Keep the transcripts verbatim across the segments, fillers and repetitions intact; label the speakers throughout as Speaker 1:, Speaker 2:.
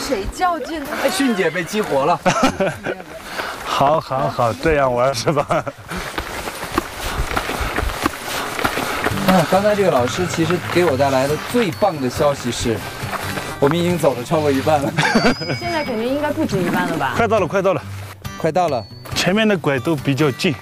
Speaker 1: 谁较劲呢？
Speaker 2: 哎，迅姐被激活了。
Speaker 3: 好，好，好，这样玩是吧？
Speaker 2: 啊，刚才这个老师其实给我带来的最棒的消息是，我们已经走了超过一半了。
Speaker 1: 现在肯定应该不止一半了吧？
Speaker 3: 快到了，快到了，
Speaker 2: 快到了。
Speaker 3: 前面的拐都比较近。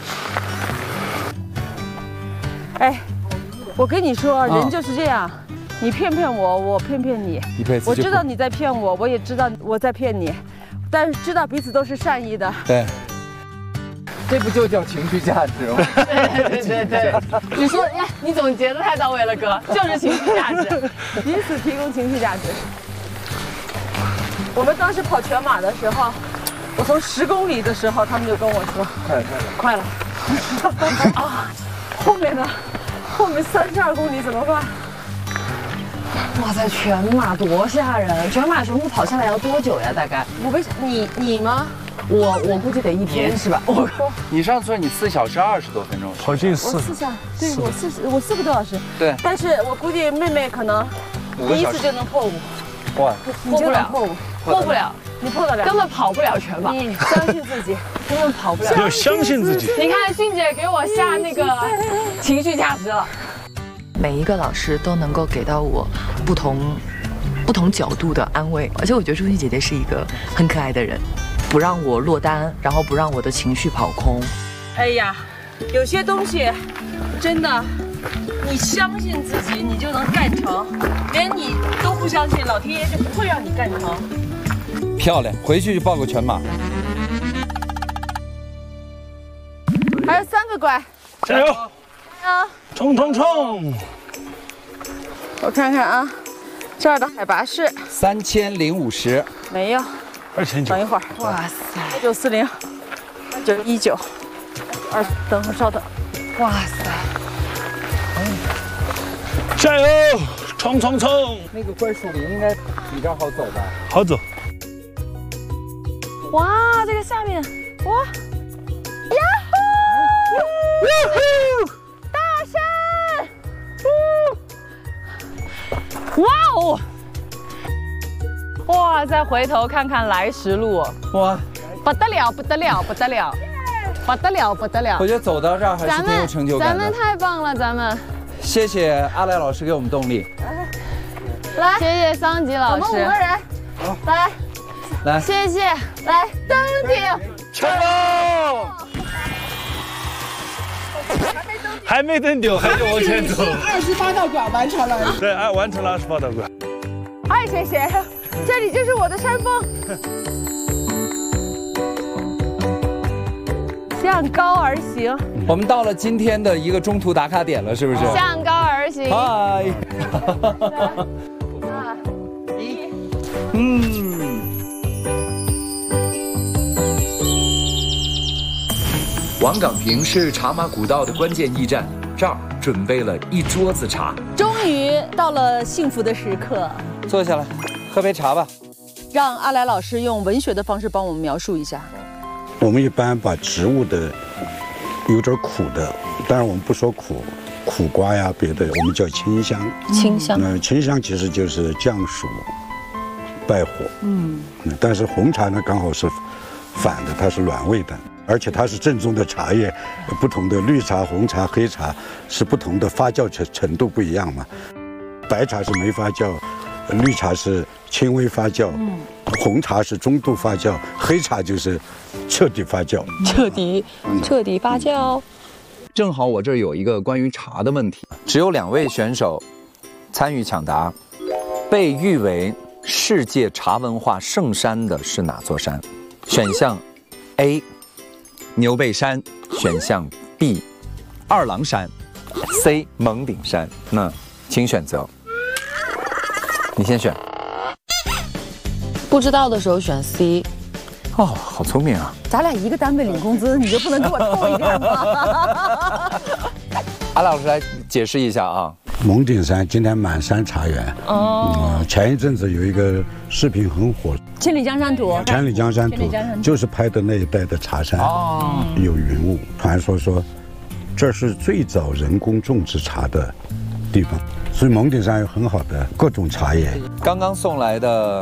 Speaker 1: 哎，我跟你说，人就是这样，你骗骗我，我骗骗你。
Speaker 2: 一辈子
Speaker 1: 我知道你在骗我，我也知道我在骗你，但是知道彼此都是善意的。
Speaker 2: 对。这不就叫情绪价值吗？
Speaker 1: 对对对对，你说，哎，你总结的太到位了，哥，就是情绪价值，彼此提供情绪价值。我们当时跑全马的时候，我从十公里的时候，他们就跟我说，
Speaker 2: 快了，
Speaker 1: 快了，快了。啊，后面呢？后面三十二公里怎么办？哇塞，全马多吓人！全马全部跑下来要多久呀？大概？我没你你吗？我我估计得一天是吧？我
Speaker 2: 你上次说你四小时二十多分钟，
Speaker 3: 跑近四，
Speaker 1: 我四下，对我四我四个多小时。
Speaker 2: 对，
Speaker 1: 但是我估计妹妹可能第一次就能破五。
Speaker 2: 哇，
Speaker 1: 过不了，
Speaker 4: 破五，过不了，
Speaker 1: 你破得了，
Speaker 4: 根本跑不了全马。
Speaker 1: 你相信自己，根本跑不了。
Speaker 3: 要相信自己。
Speaker 4: 你看迅姐给我下那个情绪价值了。
Speaker 5: 每一个老师都能够给到我不同不同角度的安慰，而且我觉得朱迅姐姐是一个很可爱的人，不让我落单，然后不让我的情绪跑空。
Speaker 1: 哎呀，有些东西真的，你相信自己，你就能干成；连你都不相信，老天爷就不会让你干成。
Speaker 2: 漂亮，回去就报个全马。
Speaker 1: 还有三个拐，
Speaker 3: 加油！
Speaker 1: 啊！
Speaker 3: 冲冲冲！
Speaker 1: 我看看啊，这儿的海拔是
Speaker 2: 三千零五十，
Speaker 1: 没有，
Speaker 3: 二千九。
Speaker 1: 等一会儿，哇塞，九四零，九一九，二，等会儿稍等，哇塞，
Speaker 3: 加油！冲冲冲！
Speaker 2: 那个怪树林应该比这儿好走吧？
Speaker 3: 好走。
Speaker 1: 哇，这个下面，哇，呀呼！大山！
Speaker 4: 哇哦！哇，再回头看看来时路，
Speaker 2: 哇，
Speaker 4: 不得了，不得了，不得了，不得了，不得了！
Speaker 2: 我觉得走到这儿还是挺有成就感的。
Speaker 4: 咱们太棒了，咱们。
Speaker 2: 谢谢阿来老师给我们动力。
Speaker 4: 来，谢谢桑吉老师。
Speaker 1: 我们五个人，来，
Speaker 2: 来，
Speaker 4: 谢谢，
Speaker 1: 来登顶，
Speaker 3: 成功！还没登顶，还得往前走。
Speaker 6: 二十八道拐完成了。
Speaker 3: 对，哎，完成了二十八道拐。
Speaker 1: 爱谁谁，这里就是我的山峰。向高而行。
Speaker 2: 我们到了今天的一个中途打卡点了，是不是？
Speaker 4: 向高而行。
Speaker 2: 嗨。
Speaker 1: 一，
Speaker 2: 嗯。王岗坪是茶马古道的关键驿站，这儿准备了一桌子茶。
Speaker 1: 终于到了幸福的时刻，
Speaker 2: 坐下来，喝杯茶吧。
Speaker 1: 让阿来老师用文学的方式帮我们描述一下。
Speaker 7: 我们一般把植物的有点苦的，当然我们不说苦，苦瓜呀别的，我们叫清香。
Speaker 1: 清香。
Speaker 7: 那、呃、清香其实就是降暑、败火。嗯。但是红茶呢，刚好是反的，它是暖胃的。而且它是正宗的茶叶，不同的绿茶、红茶、黑茶是不同的发酵程程度不一样嘛。白茶是没发酵，绿茶是轻微发酵，嗯、红茶是中度发酵，黑茶就是彻底发酵。
Speaker 5: 彻底，嗯、彻底发酵。
Speaker 2: 正好我这儿有一个关于茶的问题，只有两位选手参与抢答。被誉为世界茶文化圣山的是哪座山？选项 A。牛背山，选项 B， 二郎山 ，C 蒙顶山。那请选择。你先选。
Speaker 5: 不知道的时候选 C。
Speaker 2: 哦，好聪明啊！
Speaker 1: 咱俩一个单位领工资，你就不能给我透一点吗？
Speaker 2: 阿老师来解释一下啊。
Speaker 7: 蒙顶山今天满山茶园。哦、嗯。前一阵子有一个视频很火。
Speaker 1: 千里江山图。
Speaker 7: 千里江山图就是拍的那一带的茶山。哦。有云雾，传说说，这是最早人工种植茶的地方，所以蒙顶山有很好的各种茶叶。
Speaker 2: 刚刚送来的。